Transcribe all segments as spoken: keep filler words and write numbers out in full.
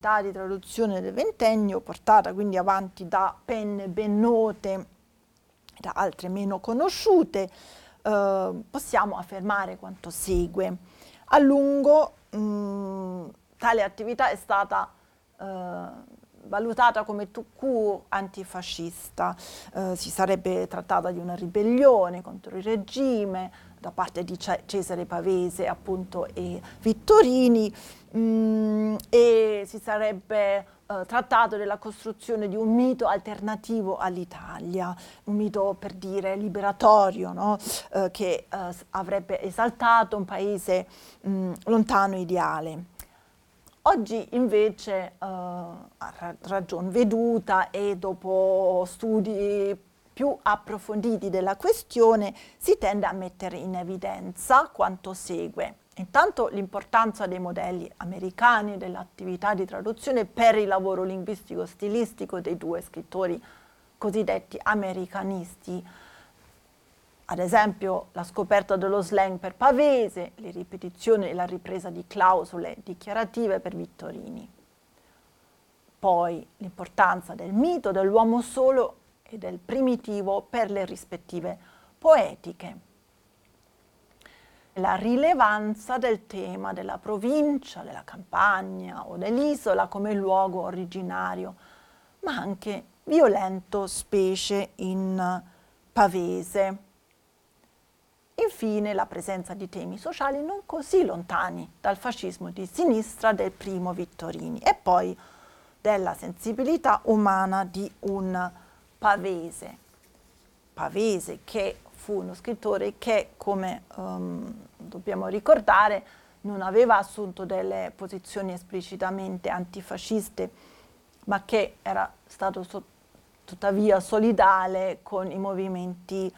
di traduzione del ventennio, portata quindi avanti da penne ben note, da altre meno conosciute, eh, possiamo affermare quanto segue. A lungo mh, tale attività è stata eh, valutata come tout court antifascista, eh, si sarebbe trattata di una ribellione contro il regime da parte di Cesare Pavese appunto e Vittorini, mh, e si sarebbe eh, trattato della costruzione di un mito alternativo all'Italia, un mito per dire liberatorio, no? eh, che eh, avrebbe esaltato un paese mh, lontano ideale. Oggi invece, uh, a ragion veduta e dopo studi più approfonditi della questione, si tende a mettere in evidenza quanto segue. Intanto l'importanza dei modelli americani dell'attività di traduzione per il lavoro linguistico-stilistico dei due scrittori cosiddetti americanisti. Ad esempio la scoperta dello slang per Pavese, le ripetizioni e la ripresa di clausole dichiarative per Vittorini. Poi l'importanza del mito dell'uomo solo e del primitivo per le rispettive poetiche. La rilevanza del tema della provincia, della campagna o dell'isola come luogo originario, ma anche violento, specie in Pavese. Infine la presenza di temi sociali non così lontani dal fascismo di sinistra del primo Vittorini e poi della sensibilità umana di un Pavese. Pavese che fu uno scrittore che, come um, dobbiamo ricordare, non aveva assunto delle posizioni esplicitamente antifasciste, ma che era stato so- tuttavia solidale con i movimenti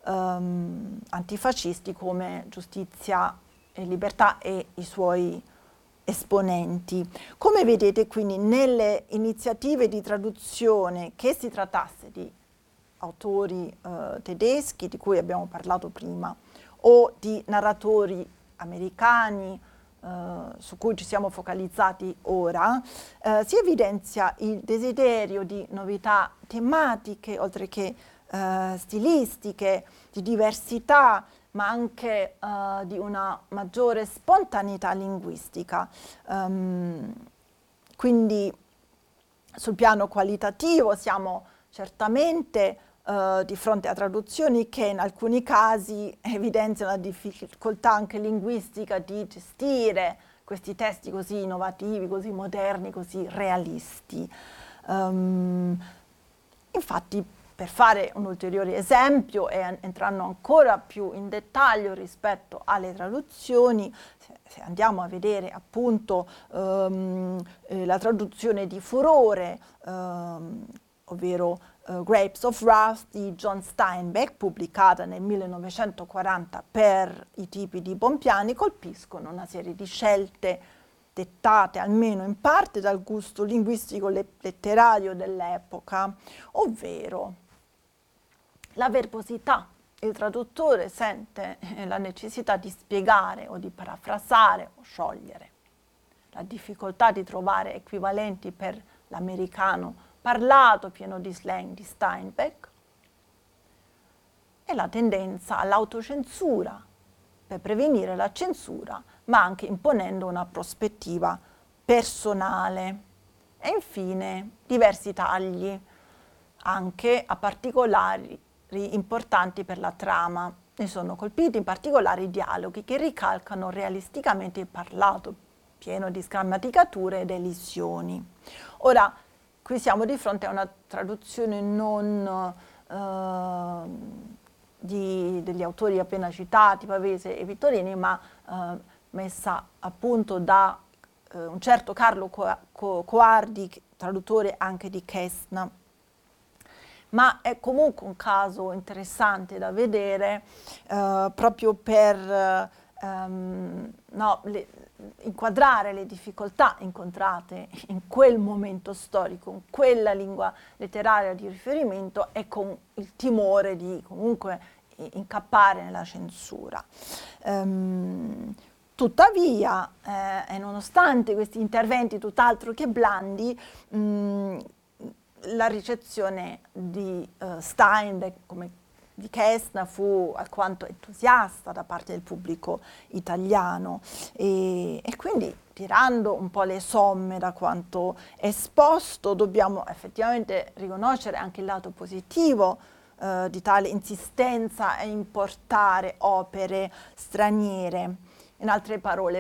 Um, antifascisti come Giustizia e Libertà e i suoi esponenti. Come vedete quindi nelle iniziative di traduzione, che si trattasse di autori uh, tedeschi di cui abbiamo parlato prima o di narratori americani Uh, su cui ci siamo focalizzati ora, uh, si evidenzia il desiderio di novità tematiche, oltre che uh, stilistiche, di diversità, ma anche uh, di una maggiore spontaneità linguistica. Um, quindi sul piano qualitativo siamo certamente Uh, di fronte a traduzioni che in alcuni casi evidenziano la difficoltà anche linguistica di gestire questi testi così innovativi, così moderni, così realisti. Um, infatti, per fare un ulteriore esempio e entrando ancora più in dettaglio rispetto alle traduzioni, se, se andiamo a vedere appunto um, eh, la traduzione di Furore, um, ovvero Uh, Grapes of Wrath di John Steinbeck, pubblicata nel millenovecentoquaranta per i tipi di Bompiani, colpiscono una serie di scelte dettate almeno in parte dal gusto linguistico letterario dell'epoca, ovvero la verbosità. Il traduttore sente la necessità di spiegare o di parafrasare o sciogliere, la difficoltà di trovare equivalenti per l'americano parlato pieno di slang di Steinbeck e la tendenza all'autocensura per prevenire la censura, ma anche imponendo una prospettiva personale. E infine diversi tagli, anche a particolari importanti per la trama. Ne sono colpiti in particolare i dialoghi che ricalcano realisticamente il parlato, pieno di sgrammaticature ed elisioni. Ora, qui siamo di fronte a una traduzione non uh, di, degli autori appena citati, Pavese e Vittorini, ma uh, messa a punto da uh, un certo Carlo Co- Co- Coardi, traduttore anche di Kestner. Ma è comunque un caso interessante da vedere uh, proprio per uh, um, no, le, inquadrare le difficoltà incontrate in quel momento storico, in quella lingua letteraria di riferimento e con il timore di comunque incappare nella censura. Um, Tuttavia, eh, e nonostante questi interventi tutt'altro che blandi, mh, la ricezione di uh, Steinbeck come di Kestner fu alquanto entusiasta da parte del pubblico italiano e, e quindi, tirando un po' le somme da quanto esposto, dobbiamo effettivamente riconoscere anche il lato positivo eh, di tale insistenza a importare opere straniere. In altre parole,